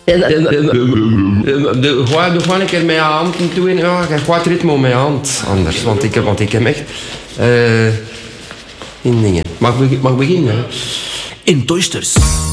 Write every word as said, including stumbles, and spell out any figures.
En, en, en, de, gewoon, doe gewoon een keer met je hand toe en ja, ga gewoon het ritme met je hand anders. Want ik heb, want ik heb echt uh, in dingen. Mag ik mag beginnen? In Toysters.